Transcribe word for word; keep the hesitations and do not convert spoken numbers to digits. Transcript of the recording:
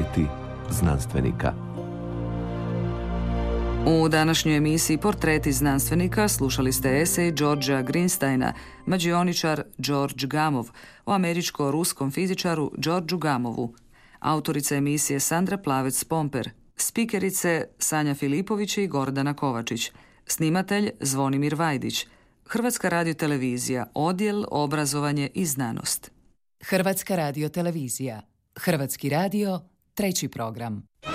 Portreti znanstvenika. U današnjoj emisiji Portreti znanstvenika slušali ste esej Georgea Greensteina, mađioničar George Gamow, o američko-ruskom fizičaru Georgeu Gamovu. Autorica emisije Sandra Plavec-Pomper, spikerice Sanja Filipović i Gordana Kovačić, snimatelj Zvonimir Vajdić, Hrvatska radiotelevizija, odjel obrazovanje i znanost. Hrvatska radiotelevizija, Hrvatski radio, treći program.